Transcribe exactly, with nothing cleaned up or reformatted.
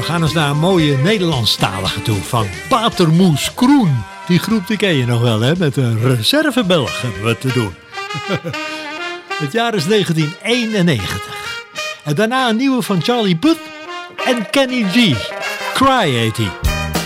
gaan eens naar een mooie Nederlandstalige toe van Patermoes Kroen. Die groep die ken je nog wel, hè? Met een reservebelg hebben we te doen. Het jaar is negentien eenennegentig. En daarna een nieuwe van Charlie Puth en Kenny G. Cry heet hij.